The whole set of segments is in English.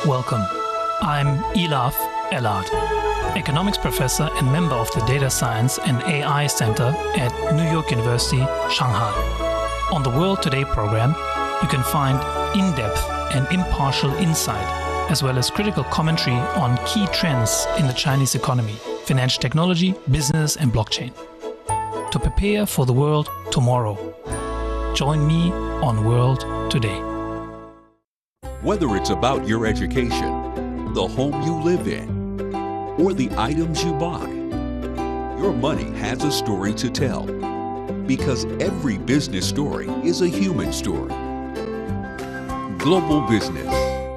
Welcome. I'm Elaf Elad, economics professor and member of the Data Science and AI Center at New York University, Shanghai. On the World Today program, you can find in-depth and impartial insight, as well as critical commentary on key trends in the Chinese economy, financial technology, business, and blockchain. To prepare for the world tomorrow, join me on World Today. Whether it's about your education, the home you live in, or the items you buy, your money has a story to tell. Because every business story is a human story. Global Business.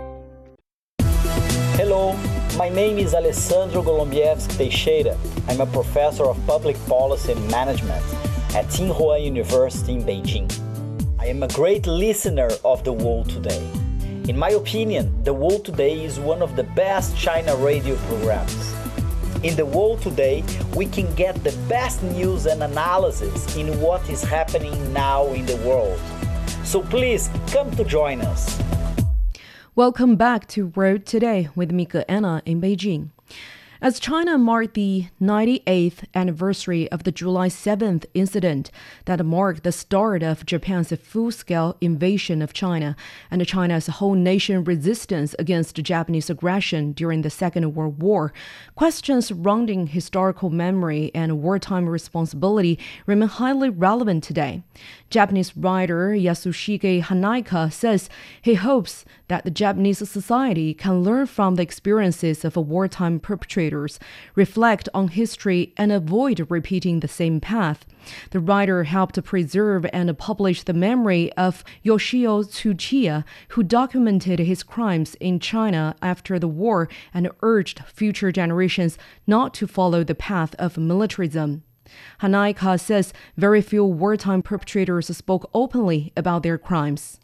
Hello, my name is Alessandro Golombieski Teixeira. I'm a professor of public policy and management at Tsinghua University in Beijing. I am a great listener of The World Today. In my opinion, The World Today is one of the best China radio programs. In The World Today, we can get the best news and analysis in what is happening now in the world. So please come to join us. Welcome back to World Today with Mika Anna in Beijing. As China marked the 98th anniversary of the July 7th incident that marked the start of Japan's full-scale invasion of China and China's whole nation resistance against Japanese aggression during the Second World War, questions surrounding historical memory and wartime responsibility remain highly relevant today. Japanese writer Yasushige Hanaika says he hopes that the Japanese society can learn from the experiences of wartime perpetrators, reflect on history, and avoid repeating the same path. The writer helped preserve and publish the memory of Yoshio Tsuchiya, who documented his crimes in China after the war and urged future generations not to follow the path of militarism. Hanaika says very few wartime perpetrators spoke openly about their crimes.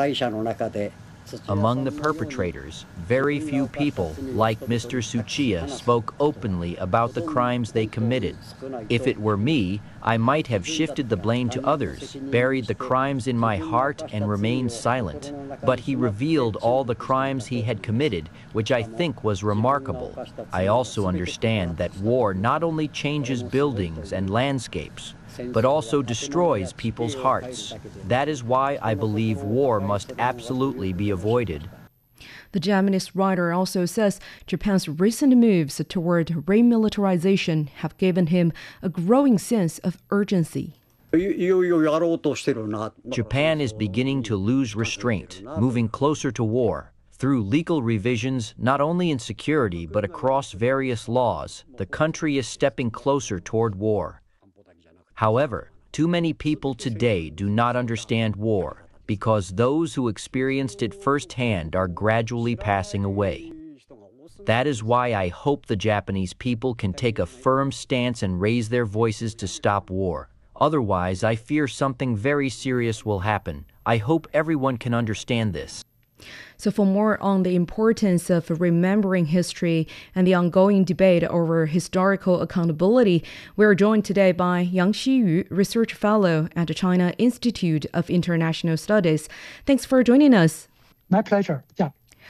Among the perpetrators, very few people, like Mr. Tsuchiya, spoke openly about the crimes they committed. If it were me, I might have shifted the blame to others, buried the crimes in my heart, and remained silent. But he revealed all the crimes he had committed, which I think was remarkable. I also understand that war not only changes buildings and landscapes, but also destroys people's hearts. That is why I believe war must absolutely be avoided. The Japanese writer also says Japan's recent moves toward remilitarization have given him a growing sense of urgency. Japan is beginning to lose restraint, moving closer to war. Through legal revisions, not only in security but across various laws, the country is stepping closer toward war. However, too many people today do not understand war because those who experienced it firsthand are gradually passing away. That is why I hope the Japanese people can take a firm stance and raise their voices to stop war. Otherwise, I fear something very serious will happen. I hope everyone can understand this. So for more on the importance of remembering history and the ongoing debate over historical accountability, we are joined today by Yang Xiyu, Research Fellow at the China Institute of International Studies. Thanks for joining us. My pleasure. Yeah.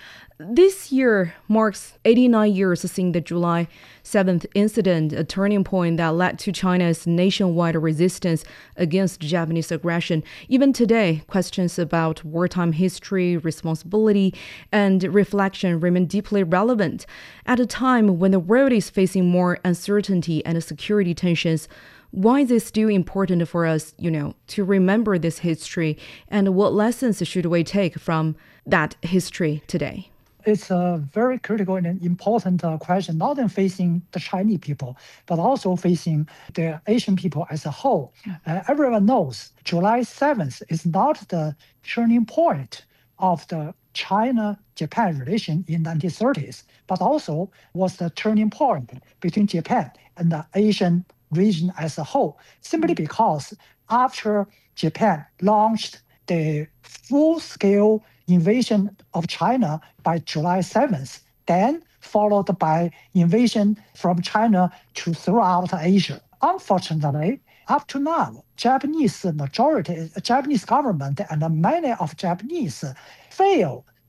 This year marks 89 years since the July 7th incident, a turning point that led to China's nationwide resistance against Japanese aggression. Even today, questions about wartime history, responsibility, and reflection remain deeply relevant. At a time when the world is facing more uncertainty and security tensions, why is it still important for us, to remember this history, and what lessons should we take from that history today? It's a very critical and important question, not only facing the Chinese people, but also facing the Asian people as a whole. Everyone knows July 7th is not the turning point of the China-Japan relation in the 1930s, but also was the turning point between Japan and the Asian region as a whole, simply because after Japan launched the full-scale invasion of China by July 7th, then followed by invasion from China to throughout Asia. Unfortunately, up to now, Japanese government and many of Japanese fail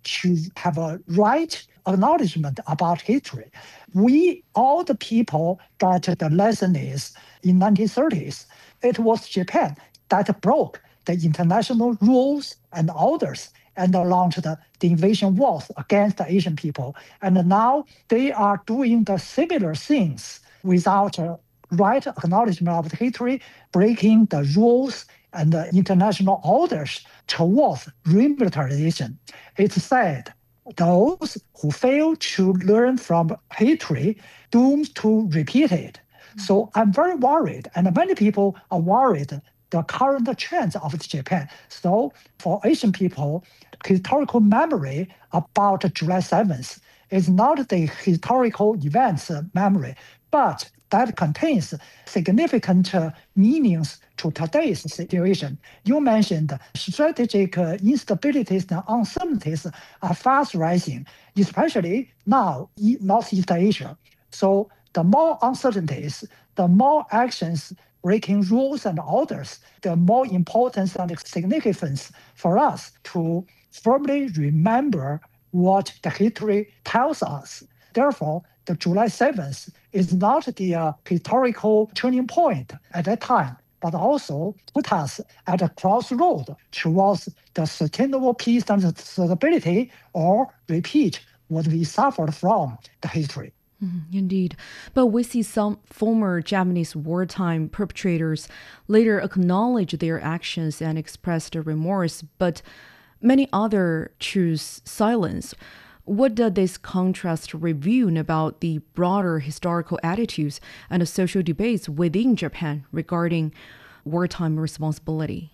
to have a right acknowledgement about history. We, all the people, got the lesson is in 1930s, it was Japan that broke the international rules and orders and launched the invasion wars against the Asian people. And now they are doing the similar things without right acknowledgement of the history, breaking the rules and the international orders towards remilitarization. It's sad. Those who fail to learn from history doomed to repeat it. So I'm very worried, and many people are worried the current trends of Japan. So for Asian people, historical memory about July 7th is not the historical events memory, but that contains significant meanings to today's situation. You mentioned strategic instabilities and uncertainties are fast rising, especially now in Northeast Asia. So the more uncertainties, the more actions breaking rules and orders, the more importance and significance for us to firmly remember what the history tells us. Therefore, the July 7th is not the historical turning point at that time, but also put us at a crossroad towards the sustainable peace and stability, or repeat what we suffered from the history. Indeed. But we see some former Japanese wartime perpetrators later acknowledge their actions and express their remorse, but many others choose silence. What does this contrast reveal about the broader historical attitudes and the social debates within Japan regarding wartime responsibility?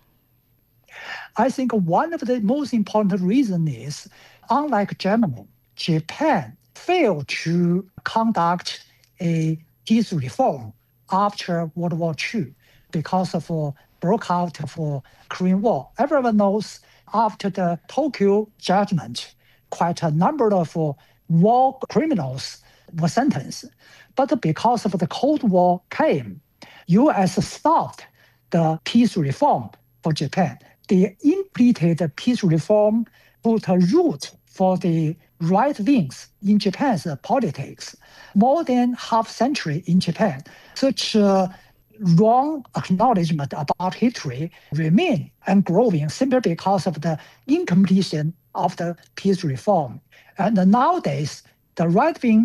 I think one of the most important reasons is, unlike Germany, Japan failed to conduct a peace reform after World War II because of broke out of Korean War. Everyone knows after the Tokyo judgment, quite a number of war criminals were sentenced. But because of the Cold War came, U.S. stopped the peace reform for Japan. The implemented peace reform put a root for the right wings in Japan's politics. More than half century in Japan, such wrong acknowledgement about history remain and growing simply because of the incompletion of the peace reform. And nowadays, the right wing